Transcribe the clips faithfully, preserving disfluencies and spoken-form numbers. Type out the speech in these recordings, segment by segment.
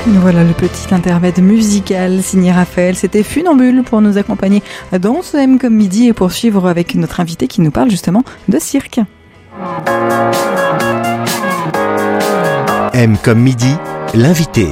Voilà le petit intermède musical signé Raphaël. C'était Funambule pour nous accompagner dans ce M comme midi et poursuivre avec notre invité qui nous parle justement de cirque. M comme midi, l'invité.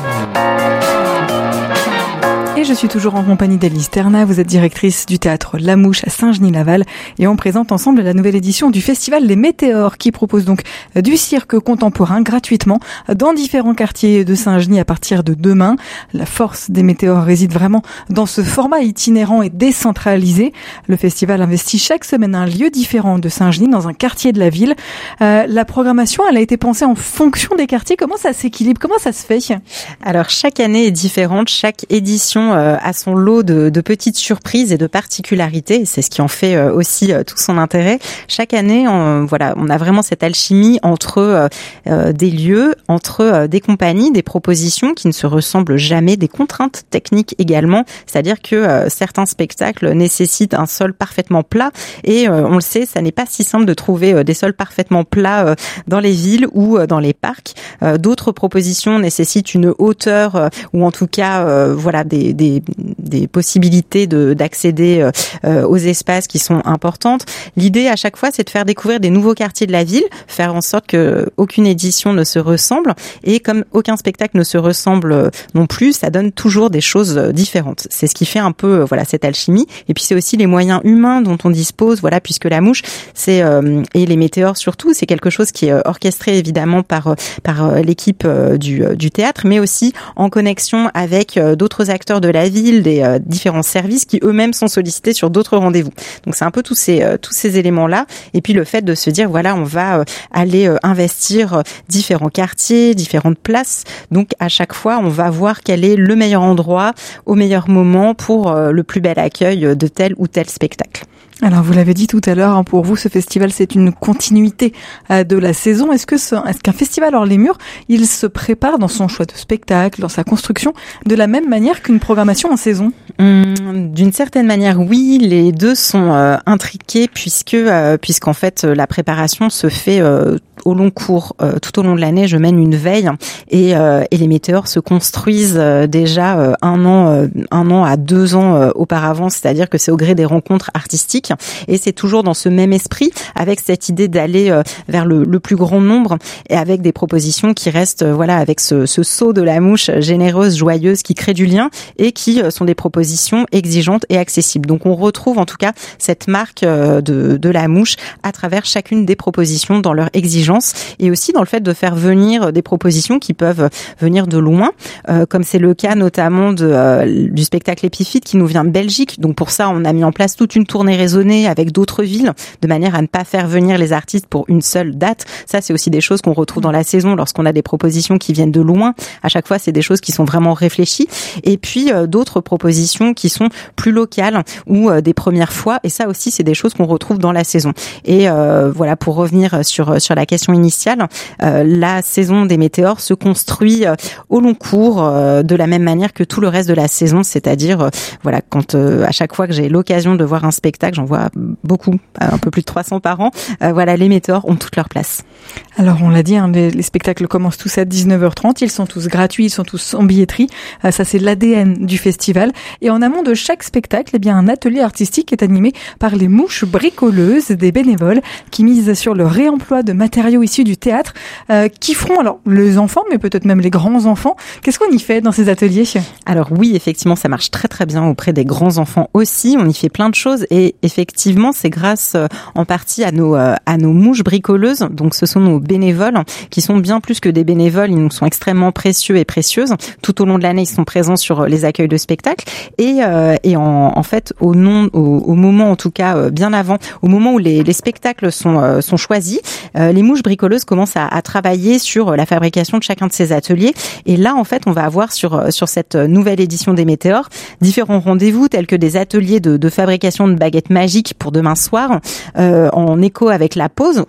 Et je suis toujours en compagnie d'Élise Terna, vous êtes directrice du théâtre La Mouche à Saint-Genis-Laval et on présente ensemble la nouvelle édition du festival Les Météores qui propose donc du cirque contemporain gratuitement dans différents quartiers de Saint-Genis à partir de demain. La force des Météores réside vraiment dans ce format itinérant et décentralisé. Le festival investit chaque semaine un lieu différent de Saint-Genis dans un quartier de la ville. Euh, la programmation, elle a été pensée en fonction des quartiers. Comment ça s'équilibre? Comment ça se fait? Alors chaque année est différente, chaque édition à son lot de, de petites surprises et de particularités. C'est ce qui en fait aussi tout son intérêt. Chaque année, on, voilà, on a vraiment cette alchimie entre euh, des lieux, entre euh, des compagnies, des propositions qui ne se ressemblent jamais, des contraintes techniques également. C'est-à-dire que euh, certains spectacles nécessitent un sol parfaitement plat et euh, on le sait, ça n'est pas si simple de trouver euh, des sols parfaitement plats euh, dans les villes ou euh, dans les parcs. Euh, d'autres propositions nécessitent une hauteur euh, ou en tout cas, euh, voilà, des Des, des possibilités de, d'accéder euh, aux espaces qui sont importantes. L'idée à chaque fois, c'est de faire découvrir des nouveaux quartiers de la ville, faire en sorte que aucune édition ne se ressemble. Et comme aucun spectacle ne se ressemble non plus, ça donne toujours des choses différentes. C'est ce qui fait un peu voilà cette alchimie. Et puis c'est aussi les moyens humains dont on dispose. Voilà, puisque la mouche, c'est euh, et les météores surtout, c'est quelque chose qui est orchestré évidemment par par l'équipe du du théâtre, mais aussi en connexion avec d'autres acteurs de la ville, des euh, différents services qui eux-mêmes sont sollicités sur d'autres rendez-vous. Donc c'est un peu tous ces euh, tous ces éléments-là. Et puis le fait de se dire voilà, on va euh, aller euh, investir euh, différents quartiers, différentes places. Donc à chaque fois, on va voir quel est le meilleur endroit au meilleur moment pour euh, le plus bel accueil de tel ou tel spectacle. Alors vous l'avez dit tout à l'heure, hein, pour vous ce festival c'est une continuité euh, de la saison. Est-ce que ce, est-ce qu'un festival hors les murs, il se prépare dans son choix de spectacle, dans sa construction, de la même manière qu'une programmation en saison? Hum, d'une certaine manière, oui. Les deux sont euh, intriqués puisque euh, puisqu'en fait la préparation se fait euh, au long cours, euh, tout au long de l'année. Je mène une veille et, euh, et les météores se construisent euh, déjà euh, un an, euh, un an à deux ans euh, auparavant. C'est-à-dire que c'est au gré des rencontres artistiques. Et c'est toujours dans ce même esprit, avec cette idée d'aller euh, vers le, le plus grand nombre et avec des propositions qui restent, euh, voilà, avec ce, ce saut de la mouche généreuse, joyeuse, qui crée du lien et qui euh, sont des propositions exigeantes et accessibles. Donc on retrouve en tout cas cette marque euh, de, de la mouche à travers chacune des propositions dans leur exigence et aussi dans le fait de faire venir des propositions qui peuvent venir de loin, euh, comme c'est le cas notamment de, euh, du spectacle Épiphyte qui nous vient de Belgique. Donc pour ça, on a mis en place toute une tournée raisonnée avec d'autres villes, de manière à ne pas faire venir les artistes pour une seule date. Ça, c'est aussi des choses qu'on retrouve dans la saison lorsqu'on a des propositions qui viennent de loin. À chaque fois, c'est des choses qui sont vraiment réfléchies. Et puis, euh, d'autres propositions qui sont plus locales ou euh, des premières fois. Et ça aussi, c'est des choses qu'on retrouve dans la saison. Et euh, voilà, pour revenir sur sur la question initiale, euh, la saison des Météores se construit euh, au long cours euh, de la même manière que tout le reste de la saison. C'est-à-dire, euh, voilà, quand euh, à chaque fois que j'ai l'occasion de voir un spectacle, j'en vois beaucoup, un peu plus de trois cents par an. Euh, voilà, les Météores ont toute leur place. Alors on l'a dit, hein, les, les spectacles commencent tous à dix-neuf heures trente, ils sont tous gratuits, ils sont tous en billetterie. Euh, ça c'est l'A D N du festival. Et en amont de chaque spectacle, eh bien un atelier artistique est animé par les mouches bricoleuses, des bénévoles qui misent sur le réemploi de matériaux issus du théâtre, euh, qui feront alors les enfants, mais peut-être même les grands enfants. Qu'est-ce qu'on y fait dans ces ateliers? Alors oui, effectivement, ça marche très très bien auprès des grands enfants aussi. On y fait plein de choses et effectivement, c'est grâce euh, en partie à nos euh, à nos mouches bricoleuses. Donc, ce sont nos bénévoles qui sont bien plus que des bénévoles. Ils nous sont extrêmement précieux et précieuses. Tout au long de l'année, ils sont présents sur les accueils de spectacles et euh, et en, en fait, au nom, au, au moment en tout cas euh, bien avant, au moment où les, les spectacles sont euh, sont choisis, euh, les mouches bricoleuses commencent à, à travailler sur la fabrication de chacun de ces ateliers. Et là, en fait, on va avoir sur sur cette nouvelle édition des Météores différents rendez-vous tels que des ateliers de, de fabrication de baguettes magiques pour demain soir, euh, en écho avec la pause